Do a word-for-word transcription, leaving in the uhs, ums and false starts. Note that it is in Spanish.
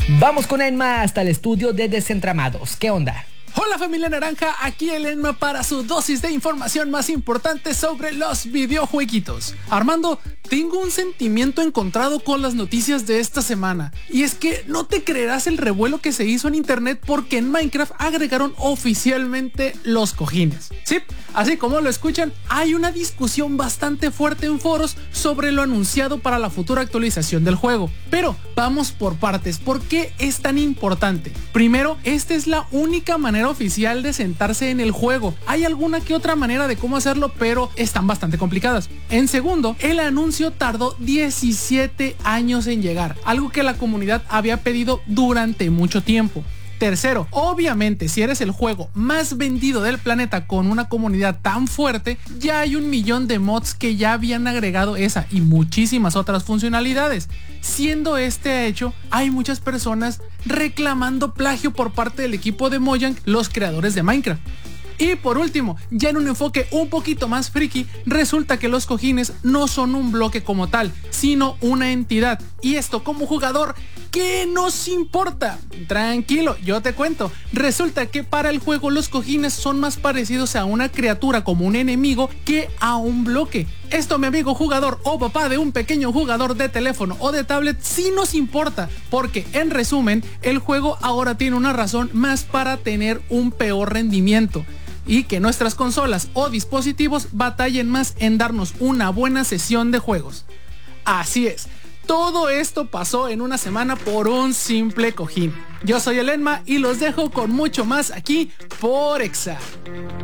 Vamos con Enma hasta el estudio de Desentramados. ¿Qué onda? Hola familia naranja, aquí el Enma para su dosis de información más importante sobre los videojueguitos. Armando, tengo un sentimiento encontrado con las noticias de esta semana. Y es que no te creerás el revuelo que se hizo en internet porque en Minecraft agregaron oficialmente los cojines. Sí, así como lo escuchan, hay una discusión bastante fuerte en foros sobre lo anunciado para la futura actualización del juego. Pero vamos por partes, ¿por qué es tan importante? Primero, esta es la única manera oficial de sentarse en el juego. Hay alguna que otra manera de cómo hacerlo, pero están bastante complicadas. En segundo, el anuncio tardó diecisiete años en llegar, algo que la comunidad había pedido durante mucho tiempo. Tercero, obviamente si eres el juego más vendido del planeta con una comunidad tan fuerte, ya hay un millón de mods que ya habían agregado esa y muchísimas otras funcionalidades. Siendo este hecho, hay muchas personas reclamando plagio por parte del equipo de Mojang, los creadores de Minecraft. Y por último, ya en un enfoque un poquito más friki, resulta que los cojines no son un bloque como tal, sino una entidad. Y esto como jugador, ¿qué nos importa? Tranquilo, yo te cuento. Resulta que para el juego los cojines son más parecidos a una criatura como un enemigo que a un bloque. Esto, mi amigo jugador o papá de un pequeño jugador de teléfono o de tablet, sí nos importa, porque en resumen, el juego ahora tiene una razón más para tener un peor rendimiento y que nuestras consolas o dispositivos batallen más en darnos una buena sesión de juegos. Así es, todo esto pasó en una semana por un simple cojín. Yo soy el Enma y los dejo con mucho más aquí por Exa.